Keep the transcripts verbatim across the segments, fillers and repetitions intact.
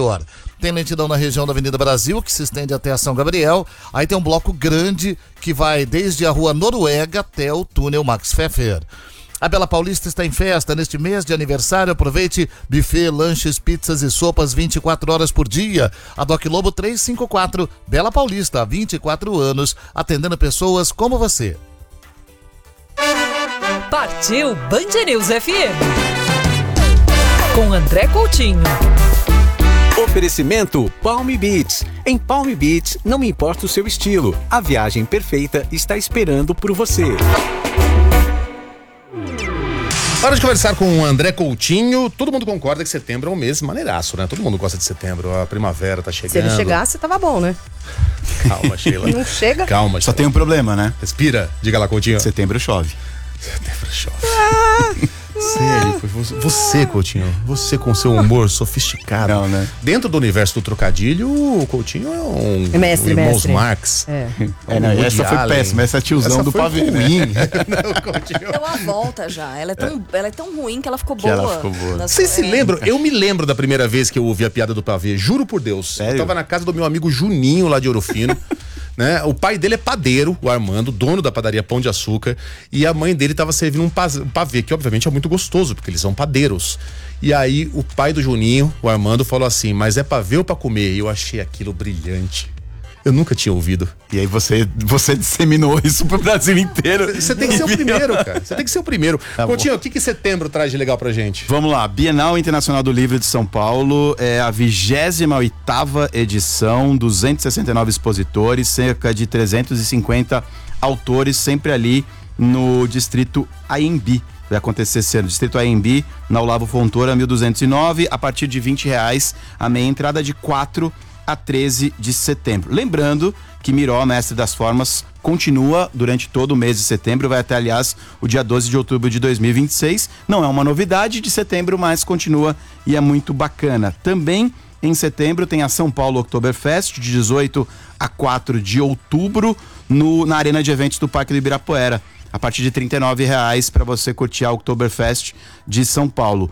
melhor. Tem lentidão na região da Avenida Brasil, que se estende até a São Gabriel. Aí tem um bloco grande que vai desde a Rua Noruega até o túnel Max Pfeffer. A Bela Paulista está em festa neste mês de aniversário. Aproveite buffet, lanches, pizzas e sopas vinte e quatro horas por dia. A Doc Lobo trezentos e cinquenta e quatro, Bela Paulista, há vinte e quatro anos, atendendo pessoas como você. Partiu Band News F M com André Coutinho. Oferecimento Palm Beach. Em Palm Beach, não importa o seu estilo, a viagem perfeita está esperando por você. Hora de conversar com o André Coutinho. Todo mundo concorda que setembro é um mês maneiraço, né? Todo mundo gosta de setembro, a primavera tá chegando. Se ele chegasse, tava bom, né? Calma, Sheila. Não chega? Calma, Sheila. Só tem um problema, né? Respira, diga lá, Coutinho. Setembro chove. Setembro chove. Ah, Sério, você, você, Coutinho, você com seu humor sofisticado. Não, né? Dentro do universo do trocadilho, o Coutinho é um, é mestre, um irmãos mestre. Marx. É. É, não, essa foi péssima, essa tiozão essa do foi pavê, ruim. né? Não, Coutinho. Deu uma volta já. Ela é tão, ela é tão ruim que ela ficou Que boa. ela ficou boa. Vocês se é. lembram? Eu me lembro da primeira vez que eu ouvi a piada do pavê, juro por Deus. Sério? Eu tava na casa do meu amigo Juninho, lá de Ouro Fino. Né? O pai dele é padeiro, o Armando, dono da padaria Pão de Açúcar, e a mãe dele tava servindo um pavê, que obviamente é muito gostoso, porque eles são padeiros. E aí o pai do Juninho, o Armando, falou assim: mas é pavê ou pra comer? E eu achei aquilo brilhante. Eu nunca tinha ouvido. E aí você, você disseminou isso pro Brasil inteiro. Você tem que ser o primeiro, cara. Você tem que ser o primeiro. Tá Coutinho, o que que setembro traz de legal pra gente? Vamos lá, Bienal Internacional do Livro de São Paulo, é a vigésima oitava edição, duzentos e sessenta e nove expositores, cerca de trezentos e cinquenta autores, sempre ali no distrito Anhembi. Vai acontecer esse ano, distrito Anhembi, na Olavo Fontoura, mil duzentos e nove, a partir de vinte reais, a meia entrada de quatro a treze de setembro. Lembrando que Miró, mestre das formas, continua durante todo o mês de setembro, vai até, aliás, o dia doze de outubro de dois mil e vinte e seis. Não é uma novidade de setembro, mas continua e é muito bacana. Também em setembro tem a São Paulo Oktoberfest, de dezoito a quatro de outubro, no, na Arena de Eventos do Parque do Ibirapuera, a partir de trinta e nove reais para você curtir a Oktoberfest de São Paulo.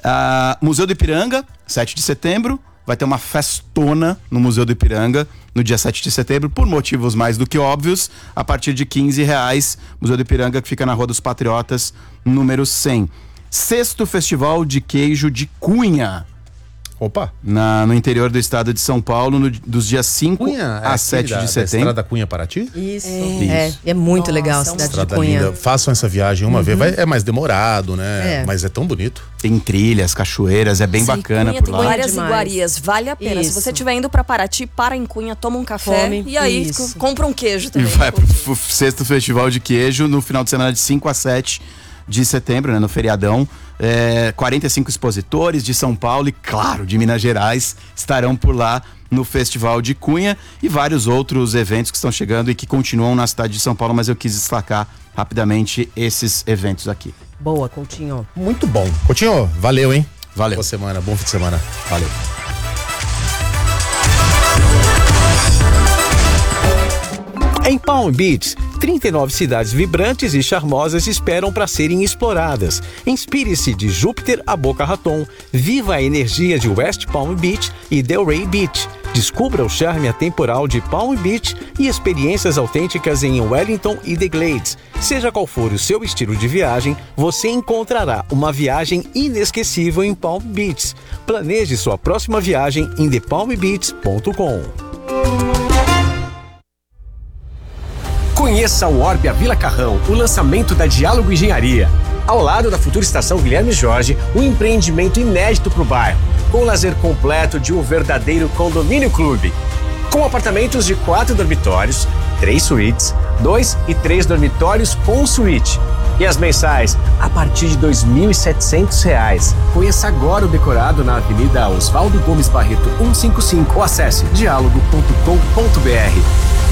Uh, Museu do Ipiranga, sete de setembro, vai ter uma festona no Museu do Ipiranga no dia sete de setembro, por motivos mais do que óbvios, a partir de quinze reais. Museu do Ipiranga, que fica na Rua dos Patriotas, número cem. Sexto Festival de Queijo de Cunha. Opa! Na, no interior do estado de São Paulo, no, dos dias cinco a sete de setembro. Estrada Cunha Paraty? Isso. É, é, é muito Nossa, legal a é uma cidade de Estrada Cunha. linda. Façam essa viagem uma Uhum. vez. Vai, é mais demorado, né? É. Mas é tão bonito. Tem trilhas, cachoeiras, é bem Sim, bacana Cunha por tem lá. várias Demais. iguarias, vale a pena. Isso. Se você estiver indo pra Paraty, para em Cunha, toma um café Come, e aí isso. compra um queijo E também. vai pro f- sexto Festival de Queijo no final de semana de cinco a sete de setembro, né, no feriadão. É, quarenta e cinco expositores de São Paulo e, claro, de Minas Gerais estarão por lá no Festival de Cunha e vários outros eventos que estão chegando e que continuam na cidade de São Paulo, mas eu quis destacar rapidamente esses eventos aqui. Boa, Coutinho. Muito bom. Coutinho, valeu, hein? Valeu. Boa semana, bom fim de semana. Valeu. Em Palm Beach, trinta e nove cidades vibrantes e charmosas esperam para serem exploradas. Inspire-se de Júpiter a Boca Raton. Viva a energia de West Palm Beach e Delray Beach. Descubra o charme atemporal de Palm Beach e experiências autênticas em Wellington e The Glades. Seja qual for o seu estilo de viagem, você encontrará uma viagem inesquecível em Palm Beach. Planeje sua próxima viagem em the palm beach ponto com. Conheça o Orbia Vila Carrão, o lançamento da Diálogo Engenharia. Ao lado da futura estação Guilherme Jorge, um empreendimento inédito para o bairro, com o lazer completo de um verdadeiro condomínio clube. Com apartamentos de quatro dormitórios, três suítes, dois e três dormitórios com suíte. E as mensais a partir de dois mil e setecentos reais. Conheça agora o decorado na Avenida Oswaldo Gomes Barreto cento e cinquenta e cinco ou acesse diálogo ponto com ponto b r.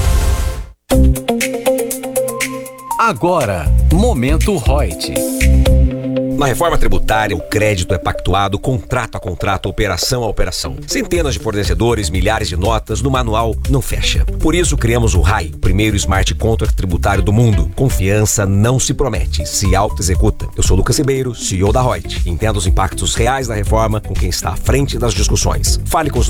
Agora, Momento Reut. Na reforma tributária, o crédito é pactuado contrato a contrato, operação a operação. Centenas de fornecedores, milhares de notas, no manual não fecha. Por isso criamos o R A I, o primeiro Smart Contract tributário do mundo. Confiança não se promete, se auto-executa. Eu sou Lucas Ribeiro, C E O da Reut. Entenda os impactos reais da reforma com quem está à frente das discussões. Fale com os